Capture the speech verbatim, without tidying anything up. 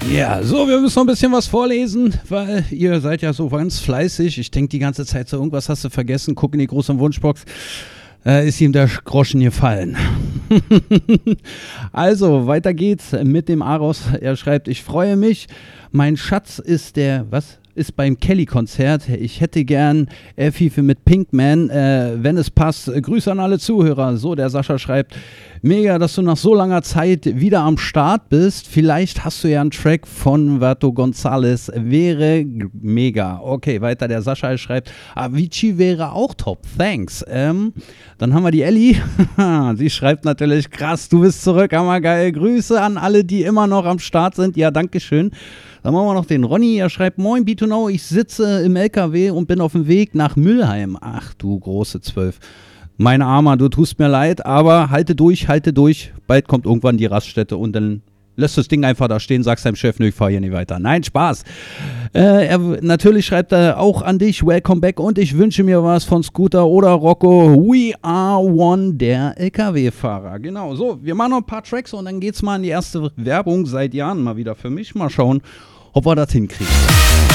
Ja, so, wir müssen noch ein bisschen was vorlesen, weil ihr seid ja so ganz fleißig. Ich denke die ganze Zeit so, irgendwas hast du vergessen. Guck in die große Wunschbox. Äh, ist ihm der Groschen gefallen. Also, weiter geht's mit dem Aros. Er schreibt, ich freue mich. Mein Schatz ist der, was? Ist beim Kelly-Konzert. Ich hätte gern Elfiefe mit Pinkman, äh, wenn es passt. Grüße an alle Zuhörer. So, der Sascha schreibt, mega, dass du nach so langer Zeit wieder am Start bist. Vielleicht hast du ja einen Track von Verto González. Wäre g- mega. Okay, weiter, der Sascha schreibt, Avicii wäre auch top. Thanks. Ähm, dann haben wir die Ellie. Sie schreibt natürlich, krass, du bist zurück. Hammergeil. Grüße an alle, die immer noch am Start sind. Ja, dankeschön. Dann machen wir noch den Ronny, er schreibt, moin B zwei Know, ich sitze im L K W und bin auf dem Weg nach Mülheim. Ach du große Zwölf. Mein Armer, du tust mir leid, aber halte durch, halte durch. Bald kommt irgendwann die Raststätte und dann lässt das Ding einfach da stehen, sagst deinem Chef, nö, ich fahr hier nicht weiter. Nein, Spaß. Äh, er, natürlich schreibt er auch an dich, welcome back und ich wünsche mir was von Scooter oder Rocco. We are one, der L K W-Fahrer. Genau, so, wir machen noch ein paar Tracks und dann geht's mal in die erste Werbung seit Jahren mal wieder für mich. Mal schauen, ob wir das hinkriegen.